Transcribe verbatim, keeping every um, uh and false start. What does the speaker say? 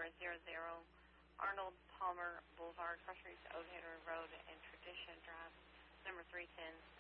zero zero Arnold Palmer Boulevard, Cross Streets, Oak Hater Road, and Tradition Drive, number three ten,